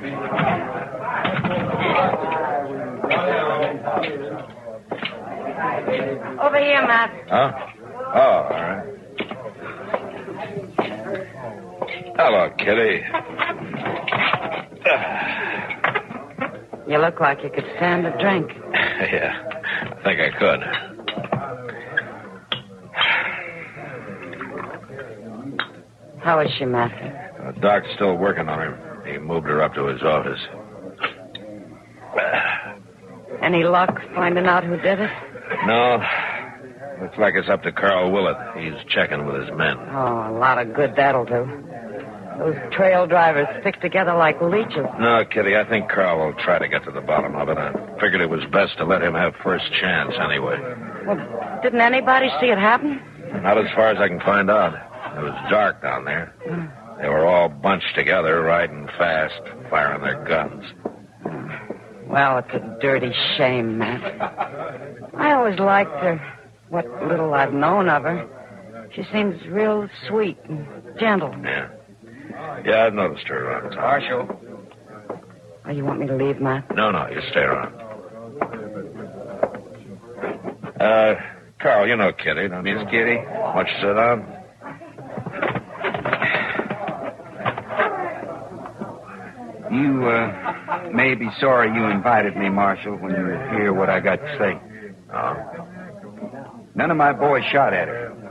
Over here, Matt. Huh? Oh, all right. Hello, Kitty. You look like you could stand a drink. Yeah, I think I could. How is she, Matt? Doc's still working on her. He moved her up to his office. Any luck finding out who did it? No. Looks like it's up to Carl Willett. He's checking with his men. Oh, a lot of good that'll do. Those trail drivers stick together like leeches. No, Kitty, I think Carl will try to get to the bottom of it. I figured it was best to let him have first chance anyway. Well, didn't anybody see it happen? Not as far as I can find out. It was dark down there. They were all bunched together, riding fast, firing their guns. Well, it's a dirty shame, Matt. I always liked her, what little I've known of her. She seems real sweet and gentle. Yeah. Yeah, I've noticed her around town. Marshal. Oh, you want me to leave, Matt? No, you stay around. Carl, you know Kitty, don't you? Miss Kitty? Why don't you sit down? You, may be sorry you invited me, Marshal, when you hear what I got to say. Oh? None of my boys shot at her.